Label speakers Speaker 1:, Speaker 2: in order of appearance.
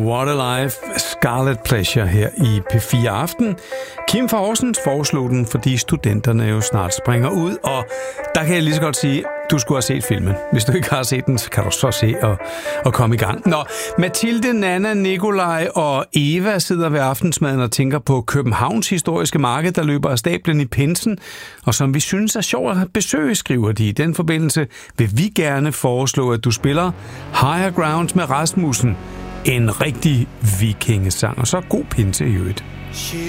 Speaker 1: What a Life, Scarlet Pleasure her i P4 Aften. Kim fra Horsens foreslog den, fordi studenterne jo snart springer ud, og der kan jeg lige så godt sige, du skulle have set filmen. Hvis du ikke har set den, så kan du så se og komme i gang. Nå, Mathilde, Nana, Nikolaj og Eva sidder ved aftensmaden og tænker på Københavns historiske marked, der løber af stablen i pinsen, og som vi synes er sjovt at besøge, skriver de. I den forbindelse vil vi gerne foreslå, at du spiller Higher Ground med Rasmussen. En rigtig vikingesang, og så god pinse i øvrigt.